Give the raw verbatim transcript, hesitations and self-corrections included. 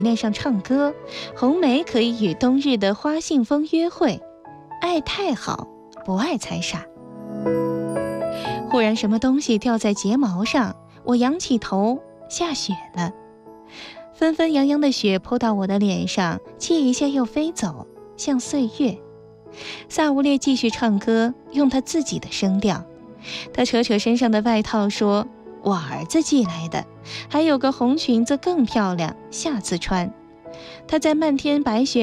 恋上唱歌，红梅可以与冬日的花信风约会，爱太好，不爱才傻。忽然什么东西掉在睫毛上，我仰起头，下雪了。纷纷扬扬的雪泼到我的脸上，沏一下又飞走，像岁月。萨乌列继续唱歌，用他自己的声调。他扯扯身上的外套说，我儿子寄来的，还有个红裙子更漂亮，下次穿。他在漫天白雪